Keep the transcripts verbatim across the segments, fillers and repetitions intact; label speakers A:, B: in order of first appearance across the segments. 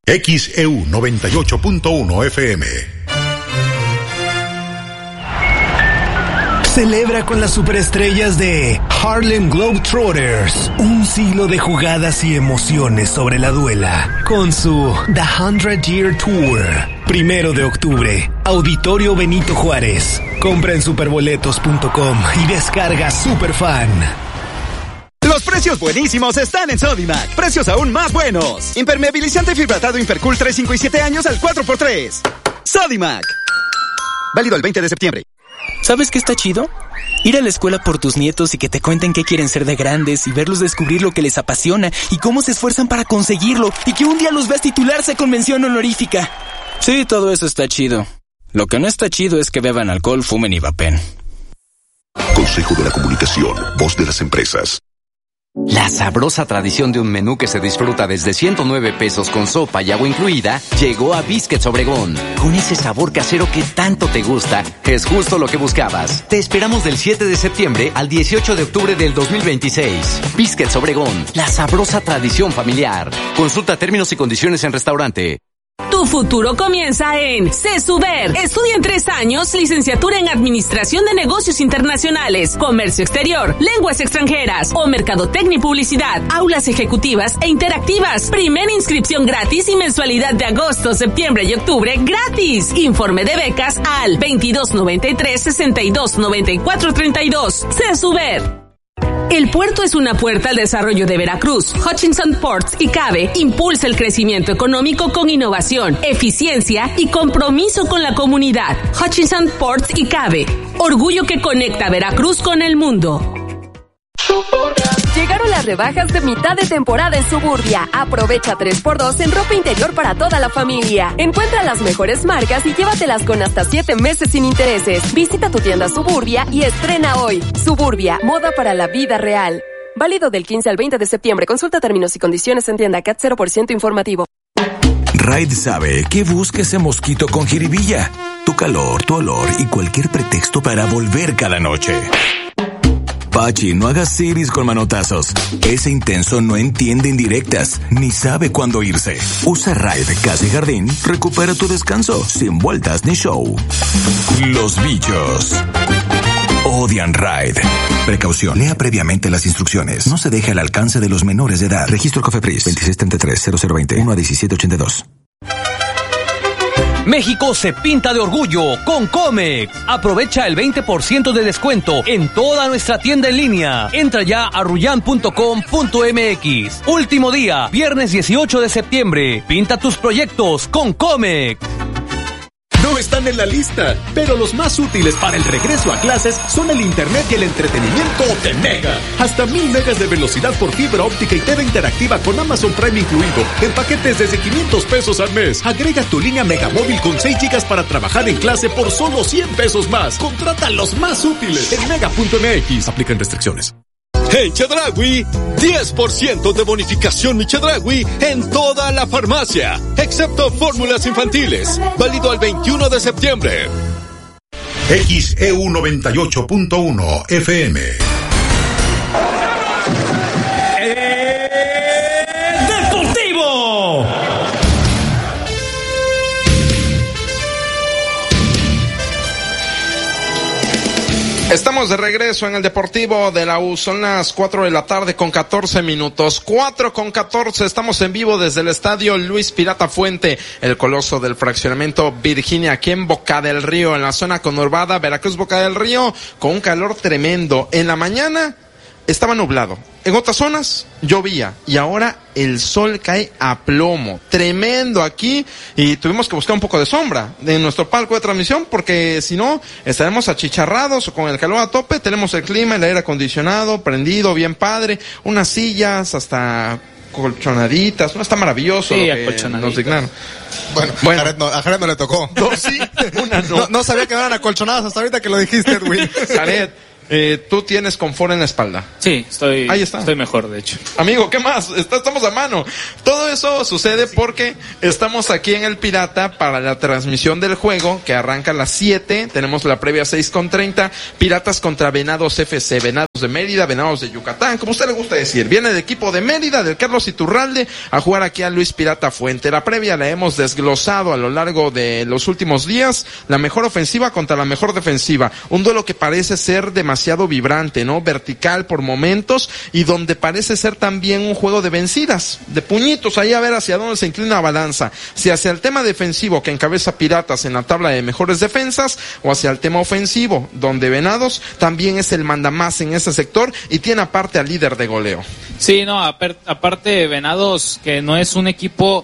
A: X E U noventa y ocho punto uno F M.
B: Celebra con las superestrellas de Harlem Globetrotters un siglo de jugadas y emociones sobre la duela con su The Hundred Year Tour. Primero de octubre, Auditorio Benito Juárez. Compra en superboletos punto com y descarga Superfan.
C: Los precios buenísimos están en Sodimac. Precios aún más buenos. Impermeabilizante fibratado Impercool tres, cinco y siete años al cuatro por tres. Sodimac. Válido el veinte de septiembre.
D: ¿Sabes qué está chido? Ir a la escuela por tus nietos y que te cuenten qué quieren ser de grandes y verlos descubrir lo que les apasiona y cómo se esfuerzan para conseguirlo y que un día los veas titularse con mención honorífica. Sí, todo eso está chido. Lo que no está chido es que beban alcohol, fumen y vapen.
E: Consejo de la Comunicación, voz de las empresas.
F: La sabrosa tradición de un menú que se disfruta desde ciento nueve pesos con sopa y agua incluida llegó a Biscuits Obregón. Con ese sabor casero que tanto te gusta, es justo lo que buscabas. Te esperamos del siete de septiembre al dieciocho de octubre del dos mil veintiséis. Biscuits Obregón, la sabrosa tradición familiar. Consulta términos y condiciones en restaurante.
G: Tu futuro comienza en CESUBER. Estudia en tres años, licenciatura en Administración de Negocios Internacionales, Comercio Exterior, Lenguas Extranjeras o Mercadotecnia y Publicidad. Aulas ejecutivas e interactivas. Primera inscripción gratis y mensualidad de agosto, septiembre y octubre gratis. Informe de becas al veintidós noventa y tres, sesenta y dos noventa y cuatro treinta y dos. CESUBER. El puerto es una puerta al desarrollo de Veracruz. Hutchinson Ports y CABE impulsa el crecimiento económico con innovación, eficiencia y compromiso con la comunidad. Hutchinson Ports y CABE, orgullo que conecta a Veracruz con el mundo.
H: Llegaron las rebajas de mitad de temporada en Suburbia. Aprovecha tres por dos en ropa interior para toda la familia. Encuentra las mejores marcas y llévatelas con hasta siete meses sin intereses. Visita tu tienda Suburbia y estrena hoy. Suburbia, moda para la vida real. Válido del quince al veinte de septiembre. Consulta términos y condiciones en tienda C A T cero por ciento informativo.
I: Raid sabe que busca ese mosquito con jiribilla. Tu calor, tu olor y cualquier pretexto para volver cada noche. Pachi, no hagas siris con manotazos. Ese intenso no entiende indirectas, ni sabe cuándo irse. Usa Raid Casa y Jardín, recupera tu descanso, sin vueltas ni show. Los bichos odian Raid. Precaución, lea previamente las instrucciones. No se deje al alcance de los menores de edad. Registro COFEPRIS veintiséis treinta y tres, cero cero veinte, uno a diecisiete ochenta y dos.
J: México se pinta de orgullo con Comex. Aprovecha el veinte por ciento de descuento en toda nuestra tienda en línea. Entra ya a ruyan punto com punto m x. Último día, viernes dieciocho de septiembre. Pinta tus proyectos con Comex.
K: No están en la lista, pero los más útiles para el regreso a clases son el internet y el entretenimiento de Mega. Hasta mil megas de velocidad por fibra óptica y T V interactiva con Amazon Prime incluido, en paquetes desde quinientos pesos al mes. Agrega tu línea Megamóvil con seis gigas para trabajar en clase por solo cien pesos más. Contrata los más útiles en mega punto m x. Aplican restricciones.
L: En Chedraui, diez por ciento de bonificación mi Chedraui en toda la farmacia, excepto fórmulas infantiles. Válido al veintiuno de septiembre.
A: X E U noventa y ocho punto uno F M.
J: ¡Deportivo!
M: Estamos de regreso en el Deportivo de la U. Son las cuatro de la tarde con catorce minutos. cuatro con catorce. Estamos en vivo desde el estadio Luis Pirata Fuente, el coloso del fraccionamiento Virginia, aquí en Boca del Río, en la zona conurbada Veracruz, Boca del Río, con un calor tremendo. En la mañana estaba nublado. En otras zonas llovía y ahora el sol cae a plomo. Tremendo aquí, y tuvimos que buscar un poco de sombra en nuestro palco de transmisión porque si no estaremos achicharrados o con el calor a tope. Tenemos el clima, el aire acondicionado prendido, bien padre, unas sillas hasta colchonaditas, no está maravilloso.
N: Sí,
M: lo que nos dignaron.
N: Bueno, bueno. A, Jared no, a Jared no le tocó.
M: No, sí, una no.
N: no. No sabía que eran acolchonadas hasta ahorita que lo dijiste, Edwin.
M: Jared, Eh, tú tienes confort en la espalda.
O: Sí, estoy,
M: Ahí está.
O: Estoy mejor, de hecho.
M: Amigo, ¿qué más? Está, estamos a mano. Todo eso sucede porque estamos aquí en el Pirata para la transmisión del juego que arranca a las siete. Tenemos la previa seis con treinta. Piratas contra Venados F C. Venados de Mérida, Venados de Yucatán, como usted le gusta decir. Viene el equipo de Mérida, del Carlos Iturralde, a jugar aquí a Luis Pirata Fuente. La previa la hemos desglosado a lo largo de los últimos días. La mejor ofensiva contra la mejor defensiva. Un duelo que parece ser demasiado vibrante, ¿no? Vertical por momentos y donde parece ser también un juego de vencidas, de puñitos, ahí a ver hacia dónde se inclina la balanza. Si hacia el tema defensivo que encabeza Piratas en la tabla de mejores defensas o hacia el tema ofensivo, donde Venados también es el mandamás en ese sector y tiene aparte al líder de goleo.
O: Sí, no, aparte Venados, que no es un equipo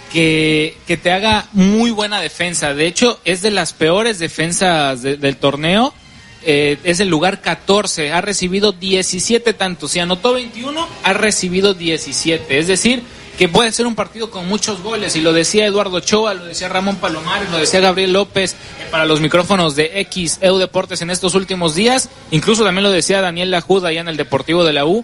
O: que, que te haga muy buena defensa. De hecho, es de las peores defensas de, del torneo. Eh, es el lugar catorce, ha recibido diecisiete tantos. Si anotó veintiuno, ha recibido diecisiete. Es decir, que puede ser un partido con muchos goles. Y lo decía Eduardo Ochoa, lo decía Ramón Palomares, lo decía Gabriel López eh, para los micrófonos de X E U Deportes en estos últimos días. Incluso también lo decía Daniel Lajuda allá en el Deportivo de la U.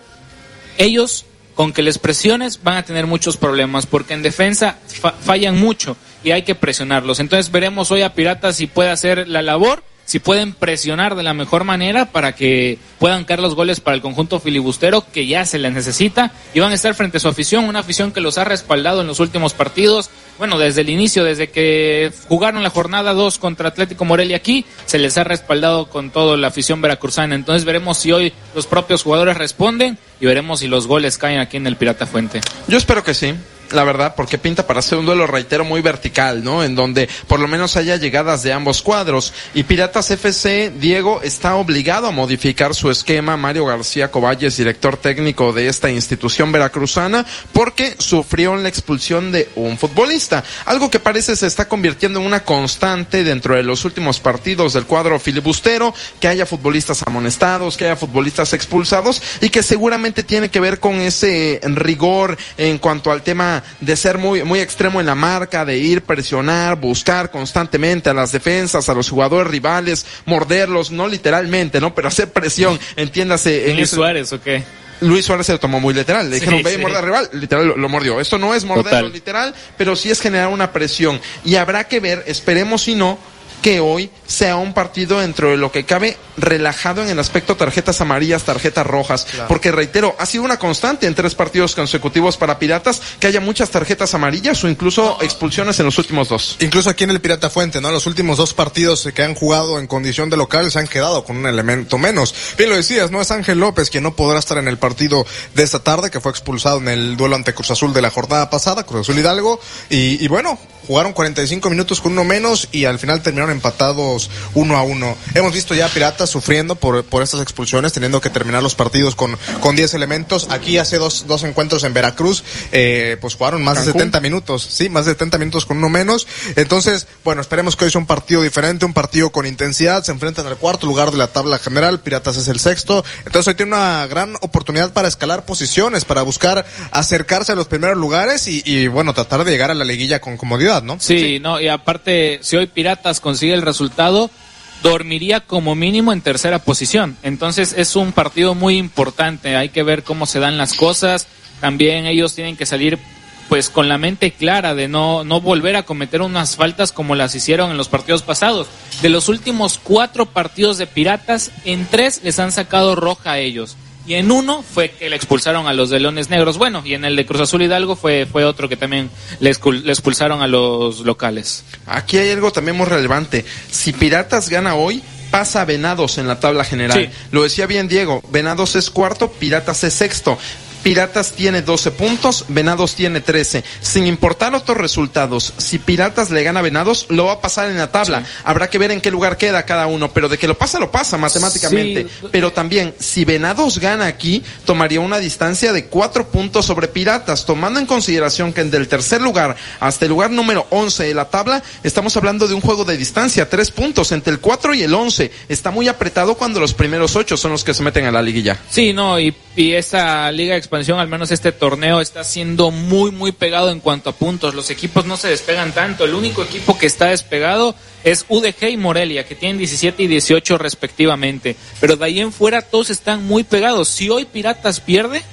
O: Ellos, con que les presiones, van a tener muchos problemas, porque en defensa fa- fallan mucho y hay que presionarlos. Entonces veremos hoy a Piratas si puede hacer la labor, si pueden presionar de la mejor manera para que puedan caer los goles para el conjunto filibustero, que ya se les necesita, y van a estar frente a su afición, una afición que los ha respaldado en los últimos partidos. Bueno, desde el inicio, desde que jugaron la jornada dos contra Atlético Morelia aquí, se les ha respaldado con toda la afición veracruzana. Entonces veremos si hoy los propios jugadores responden y veremos si los goles caen aquí en el Pirata Fuente.
M: Yo espero que sí, la verdad, porque pinta para ser un duelo, reitero, muy vertical, ¿no? En donde por lo menos haya llegadas de ambos cuadros. Y Piratas F C, Diego, está obligado a modificar su esquema. Mario García Coballes, director técnico de esta institución veracruzana, porque sufrió la expulsión de un futbolista. Algo que parece se está convirtiendo en una constante dentro de los últimos partidos del cuadro filibustero, que haya futbolistas amonestados, que haya futbolistas expulsados, y que seguramente tiene que ver con ese rigor en cuanto al tema de ser muy muy extremo en la marca, de ir, presionar, buscar constantemente a las defensas, a los jugadores rivales, morderlos, no literalmente, ¿no? Pero hacer presión, entiéndase. En
O: Luis
M: ese...
O: Suárez, ¿o qué?
M: Luis Suárez se lo tomó muy literal, le dijeron,
O: sí,
M: ve y
O: sí.
M: muerde al rival, literal lo, lo mordió. Esto no es morderlo
O: Total.
M: literal, pero sí es generar una presión. Y habrá que ver, esperemos si no, que hoy sea un partido dentro de lo que cabe relajado en el aspecto tarjetas amarillas, tarjetas rojas, claro. Porque reitero, ha sido una constante en tres partidos consecutivos para Piratas que haya muchas tarjetas amarillas o incluso expulsiones en los últimos dos.
N: Incluso aquí en el Pirata Fuente, ¿no? Los últimos dos partidos que han jugado en condición de local se han quedado con un elemento menos. Bien lo decías, ¿no? Es Ángel López quien no podrá estar en el partido de esta tarde, que fue expulsado en el duelo ante Cruz Azul de la jornada pasada, Cruz Azul Hidalgo, y, y bueno, jugaron cuarenta y cinco minutos con uno menos y al final terminaron empatados uno a uno. Hemos visto ya Piratas sufriendo por, por estas expulsiones, teniendo que terminar los partidos con, con diez elementos. Aquí hace dos, dos encuentros en Veracruz, eh, pues jugaron más Cancún. de setenta minutos, sí, más de setenta minutos con uno menos. Entonces, bueno, esperemos que hoy sea un partido diferente, un partido con intensidad. Se enfrentan al cuarto lugar de la tabla general, Piratas es el sexto. Entonces hoy tiene una gran oportunidad para escalar posiciones, para buscar acercarse a los primeros lugares y, y bueno, tratar de llegar a la liguilla con comodidad, ¿no?
O: Sí, sí, no, y aparte, si hoy Piratas consigue el resultado, dormiría como mínimo en tercera posición. Entonces es un partido muy importante, hay que ver cómo se dan las cosas. También ellos tienen que salir pues con la mente clara de no, no volver a cometer unas faltas como las hicieron en los partidos pasados. De los últimos cuatro partidos de Piratas, en tres les han sacado roja a ellos. Y en uno fue que le expulsaron a los de Leones Negros. Bueno, y en el de Cruz Azul Hidalgo fue fue otro que también le, le expulsaron a los locales. Aquí hay algo también muy relevante. Si Piratas gana hoy, pasa a Venados en la tabla general. Sí. Lo decía bien Diego, Venados es cuarto, Piratas es sexto. Piratas tiene doce puntos, Venados tiene trece. Sin importar otros resultados, si Piratas le gana a Venados, lo va a pasar en la tabla. Sí. Habrá que ver en qué lugar queda cada uno, pero de que lo pasa, lo pasa matemáticamente. Sí. Pero también, si Venados gana aquí, tomaría una distancia de cuatro puntos sobre Piratas, tomando en consideración que del tercer lugar hasta el lugar número once de la tabla, estamos hablando de un juego de distancia, tres puntos entre el cuatro y el once. Está muy apretado cuando los primeros ocho son los que se meten a la liguilla. Sí, no, y, y esta liga de expansión, al menos este torneo, está siendo muy muy pegado en cuanto a puntos. Los equipos no se despegan tanto. El único equipo que está despegado es U D G y Morelia, que tienen diecisiete y dieciocho respectivamente, pero de ahí en fuera todos están muy pegados. Si hoy Piratas pierde,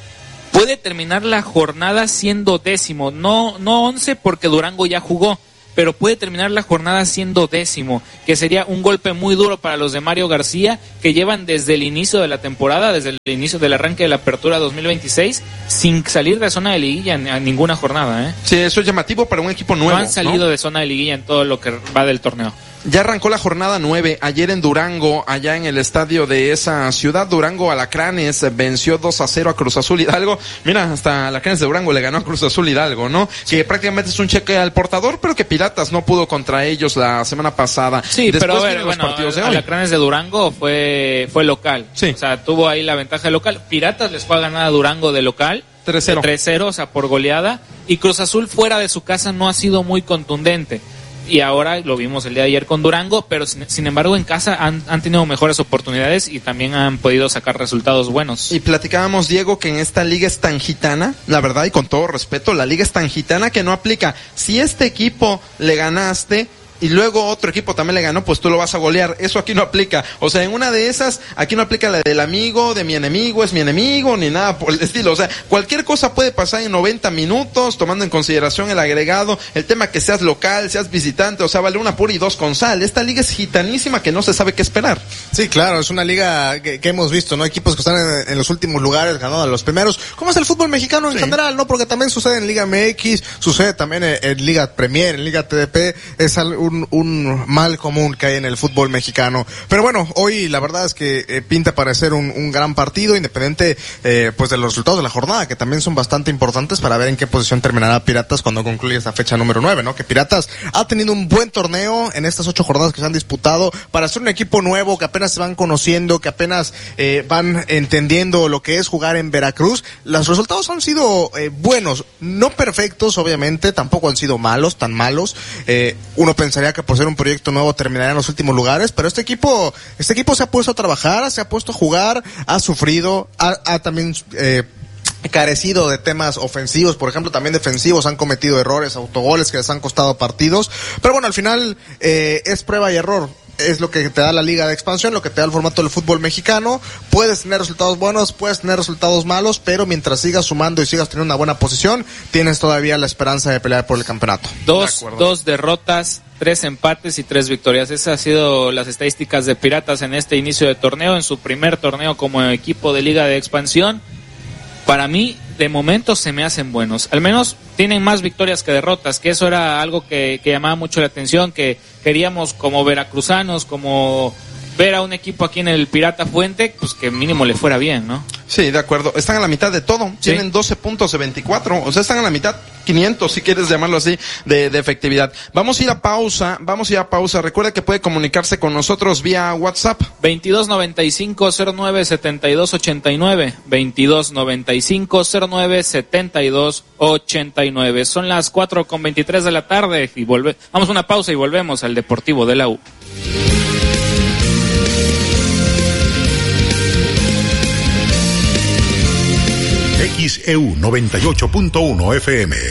O: puede terminar la jornada siendo décimo, no, no once porque Durango ya jugó, pero puede terminar la jornada siendo décimo, que sería un golpe muy duro para los de Mario García, que llevan desde el inicio de la temporada, desde el inicio del arranque de la apertura dos mil veintiséis, sin salir de zona de liguilla en, en ninguna jornada, ¿eh?
M: Sí, eso es llamativo para un equipo nuevo.
O: No han salido
M: ¿no?
O: de zona de liguilla en todo lo que va del torneo.
M: Ya arrancó la jornada nueve, ayer en Durango, allá en el estadio de esa ciudad. Durango Alacranes venció dos a cero a Cruz Azul Hidalgo. Mira, hasta Alacranes de Durango le ganó a Cruz Azul Hidalgo, ¿no? Sí. Que prácticamente es un cheque al portador, pero que Piratas no pudo contra ellos la semana pasada.
O: Sí,
M: Después
O: pero a ver,
M: los
O: bueno,
M: partidos de
O: Alacranes de Durango fue, fue local.
M: Sí.
O: O sea, tuvo ahí la ventaja de local. Piratas les fue a ganar a Durango de local.
M: tres cero.
O: tres cero, o sea, por goleada. Y Cruz Azul fuera de su casa no ha sido muy contundente. Y ahora lo vimos el día de ayer con Durango, pero sin, sin embargo en casa han, han tenido mejores oportunidades y también han podido sacar resultados buenos.
M: Y platicábamos, Diego, que en esta liga es tan gitana, la verdad y con todo respeto, la liga es tan gitana que no aplica. Si este equipo le ganaste y luego otro equipo también le ganó, pues tú lo vas a golear. Eso aquí no aplica. O sea, en una de esas, aquí no aplica la del amigo, de mi enemigo, es mi enemigo, ni nada por el estilo. O sea, cualquier cosa puede pasar en noventa minutos, tomando en consideración el agregado, el tema que seas local, seas visitante, o sea, vale una pura y dos con sal. Esta liga es gitanísima que no se sabe qué esperar.
N: Sí, claro, es una liga que, que hemos visto, ¿no? Equipos que están en, en los últimos lugares, ganando a los primeros. ¿Cómo es el fútbol mexicano en sí. general, no? Porque también sucede en Liga M X, sucede también en, en Liga Premier, en Liga T D P, es un Un, un mal común que hay en el fútbol mexicano. Pero bueno, hoy la verdad es que eh, pinta para ser un, un gran partido, independiente eh, pues de los resultados de la jornada, que también son bastante importantes para ver en qué posición terminará Piratas cuando concluya esta fecha número nueve, ¿no? Que Piratas ha tenido un buen torneo en estas ocho jornadas que se han disputado para ser un equipo nuevo, que apenas se van conociendo, que apenas eh, van entendiendo lo que es jugar en Veracruz. Los resultados han sido eh, buenos, no perfectos, obviamente, tampoco han sido malos, tan malos. Eh, uno pensaría que por ser un proyecto nuevo terminaría en los últimos lugares, pero este equipo, este equipo se ha puesto a trabajar, se ha puesto a jugar, ha sufrido, ha, ha también eh, carecido de temas ofensivos, por ejemplo, también defensivos, han cometido errores, autogoles que les han costado partidos, pero bueno, al final eh, es prueba y error. Es lo que te da la liga de expansión, lo que te da el formato del fútbol mexicano. Puedes tener resultados buenos, puedes tener resultados malos, pero mientras sigas sumando y sigas teniendo una buena posición, tienes todavía la esperanza de pelear por el campeonato.
O: Dos, de dos derrotas, tres empates y tres victorias. Esas han sido las estadísticas de Piratas en este inicio de torneo, en su primer torneo como equipo de liga de expansión. Para mí, de momento se me hacen buenos. Al menos tienen más victorias que derrotas, que eso era algo que, que llamaba mucho la atención, que queríamos como veracruzanos, como ver a un equipo aquí en el Pirata Fuente, pues que mínimo le fuera bien, ¿no?
M: Sí, de acuerdo. Están a la mitad de todo. ¿Sí? Tienen doce puntos de veinticuatro. O sea, están a la mitad, quinientos, si quieres llamarlo así, de, de efectividad. Vamos a ir a pausa. Vamos a ir a pausa. Recuerda que puede comunicarse con nosotros vía WhatsApp.
O: veintidós noventa y cinco cero nueve setenta y dos ochenta y nueve. veintidós noventa y cinco cero nueve setenta y dos ochenta y nueve. Son las cuatro con veintitrés de la tarde y volve... Vamos a una pausa y volvemos al Deportivo de la U.
A: X E U noventa y ocho punto uno F M.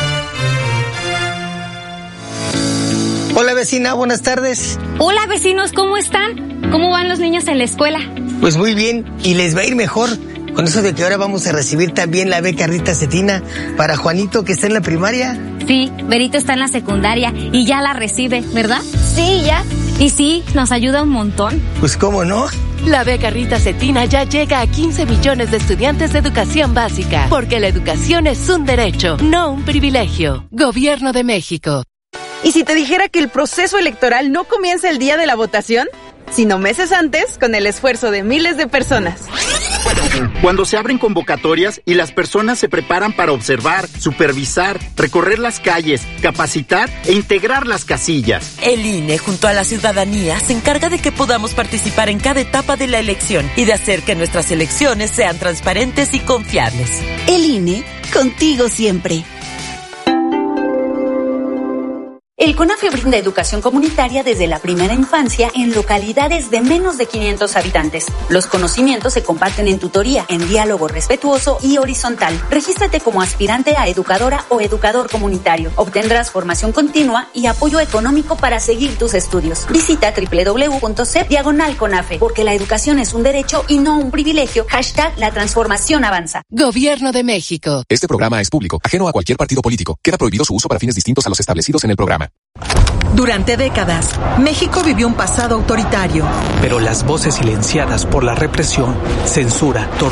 P: Hola vecina, buenas tardes.
Q: Hola vecinos, ¿cómo están? ¿Cómo van los niños en la escuela?
P: Pues muy bien, y les va a ir mejor con eso de que ahora vamos a recibir también la beca Rita Cetina para Juanito, que está en la primaria.
Q: Sí, Berito está en la secundaria y ya la recibe, ¿verdad?
R: Sí, ya.
Q: Y sí, nos ayuda un montón.
P: Pues cómo no.
S: La beca Rita Cetina ya llega a quince millones de estudiantes de educación básica, porque la educación es un derecho, no un privilegio. Gobierno de México.
T: ¿Y si te dijera que el proceso electoral no comienza el día de la votación, sino meses antes, con el esfuerzo de miles de personas?
U: Cuando se abren convocatorias y las personas se preparan para observar, supervisar, recorrer las calles, capacitar e integrar las casillas.
V: El I N E, junto a la ciudadanía, se encarga de que podamos participar en cada etapa de la elección y de hacer que nuestras elecciones sean transparentes y confiables.
W: El I N E, contigo siempre.
B: El CONAFE brinda educación comunitaria desde la primera infancia en localidades de menos de quinientos habitantes. Los conocimientos se comparten en tutoría, en diálogo respetuoso y horizontal. Regístrate como aspirante a educadora o educador comunitario. Obtendrás formación continua y apoyo económico para seguir tus estudios. Visita doble u doble u doble u punto c diagonal CONAFE, porque la educación es un derecho y no un privilegio. Hashtag la transformación avanza.
S: Gobierno de México.
R: Este programa es público, ajeno a cualquier partido político. Queda prohibido su uso para fines distintos a los establecidos en el programa.
W: Durante décadas, México vivió un pasado autoritario.
X: Pero las voces silenciadas por la represión, censura, tortura